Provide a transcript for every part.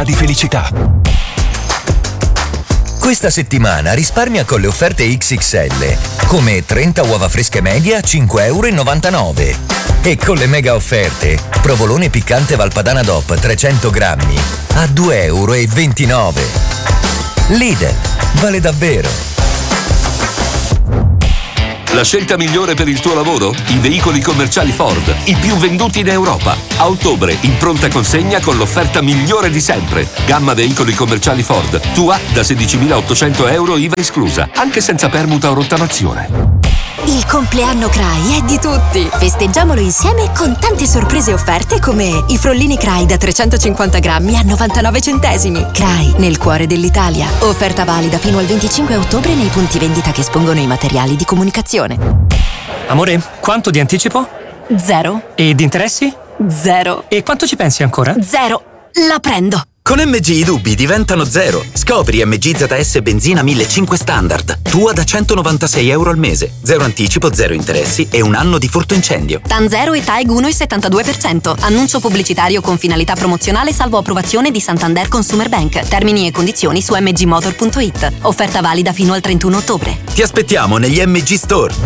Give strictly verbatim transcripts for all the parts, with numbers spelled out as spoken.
di felicità. Questa settimana risparmia con le offerte X X L, come trenta uova fresche media a cinque e novantanove euro. E con le mega offerte, provolone piccante Valpadana D O P trecento grammi a due e ventinove euro. Lidl, vale davvero. La scelta migliore per il tuo lavoro? I veicoli commerciali Ford, i più venduti in Europa. A ottobre, in pronta consegna con l'offerta migliore di sempre. Gamma veicoli commerciali Ford, tua da sedicimilaottocento euro I V A esclusa, anche senza permuta o rottamazione. Il compleanno C R A I è di tutti! Festeggiamolo insieme con tante sorprese e offerte come i frollini C R A I da trecentocinquanta grammi a novantanove centesimi. C R A I, nel cuore dell'Italia. Offerta valida fino al venticinque ottobre nei punti vendita che espongono i materiali di comunicazione. Amore, quanto di anticipo? Zero. E di interessi? Zero. E quanto ci pensi ancora? Zero. La prendo! Con M G i dubbi diventano zero. Scopri M G Z S benzina millecinquecento standard. Tua da centonovantasei euro al mese. Zero anticipo, zero interessi e un anno di furto incendio. TAN zero e T A E G uno virgola settantadue per cento. Annuncio pubblicitario con finalità promozionale salvo approvazione di Santander Consumer Bank. Termini e condizioni su m g motor punto i t. Offerta valida fino al trentuno ottobre. Ti aspettiamo negli M G Store.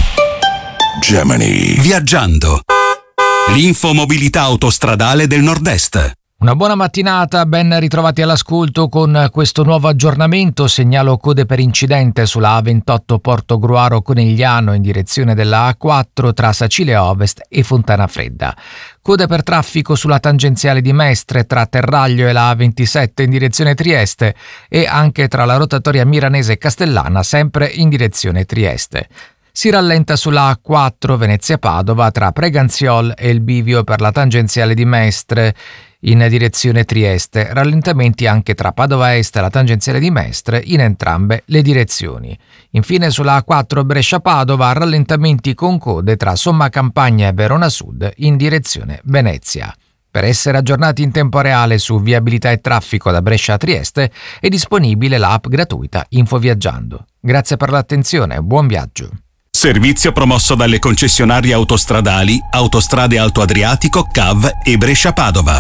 Gemini. Viaggiando. L'infomobilità autostradale del Nord-Est. Una buona mattinata, ben ritrovati all'ascolto con questo nuovo aggiornamento. Segnalo code per incidente sulla A ventotto Portogruaro Conegliano in direzione della A quattro tra Sacile Ovest e Fontana Fredda. Code per traffico sulla tangenziale di Mestre tra Terraglio e la A ventisette in direzione Trieste e anche tra la rotatoria milanese e Castellana sempre in direzione Trieste. Si rallenta sulla A quattro Venezia-Padova tra Preganziol e il bivio per la tangenziale di Mestre in direzione Trieste, rallentamenti anche tra Padova Est e la tangenziale di Mestre in entrambe le direzioni. Infine sulla A quattro Brescia-Padova, rallentamenti con code tra Somma Campagna e Verona Sud in direzione Venezia. Per essere aggiornati in tempo reale su viabilità e traffico da Brescia a Trieste è disponibile l'app gratuita InfoViaggiando. Grazie per l'attenzione e buon viaggio. Servizio promosso dalle concessionarie autostradali Autostrade Alto Adriatico, C A V e Brescia-Padova.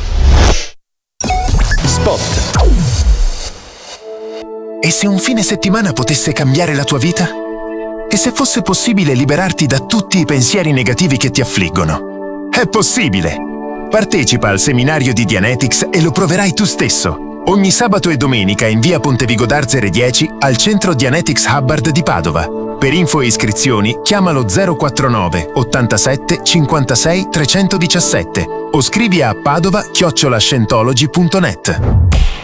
Spot. E se un fine settimana potesse cambiare la tua vita? E se fosse possibile liberarti da tutti i pensieri negativi che ti affliggono? È possibile! Partecipa al seminario di Dianetics e lo proverai tu stesso. Ogni sabato e domenica in via Pontevico d'Arzere dieci al centro Dianetics Hubbard di Padova. Per info e iscrizioni chiamalo zero quarantanove ottantasette cinquantasei trecentodiciassette o scrivi a padova chiocciola scientology punto net.